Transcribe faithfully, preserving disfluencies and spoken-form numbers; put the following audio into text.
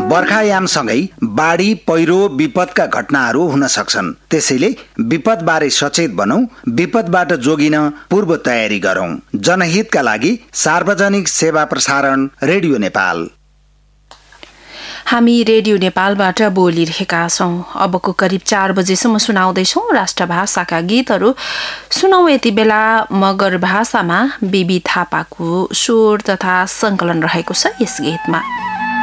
बर्खायामसँगै बाढी पहिरो विपदका घटनाहरू हुन सक्छन्। त्यसैले विपदबारे सचेत बनौं, विपदबाट जोगिन पूर्व तयारी गरौं। जनहितका लागि सार्वजनिक सेवा प्रसारण रेडियो नेपाल। हामी रेडियो नेपालबाट बोलिरहेका छौं। अबको करिब चार बजेसम्म सुनाउँदैछौं राष्ट्रभाषाका गीतहरू। सुनौ यति बेला मगर भाषामा बिबी थापाको स्वर तथा संकलन रहेको छ यस गीतमा।